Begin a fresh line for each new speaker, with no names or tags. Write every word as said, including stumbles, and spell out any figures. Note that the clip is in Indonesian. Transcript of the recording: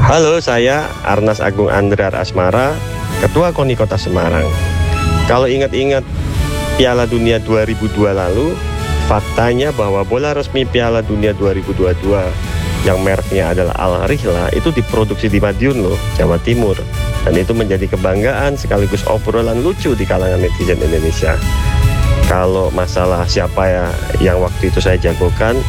Halo, saya Arnas Agung Andrear Asmara, Ketua KONI Kota Semarang. Kalau ingat-ingat Piala Dunia dua ribu dua lalu, faktanya bahwa bola resmi Piala Dunia dua ribu dua puluh dua yang mereknya adalah Al Rihla itu diproduksi di Madiun loh, Jawa Timur. Dan itu menjadi kebanggaan sekaligus obrolan lucu di kalangan netizen Indonesia. Kalau masalah siapa ya yang waktu itu saya jagokan,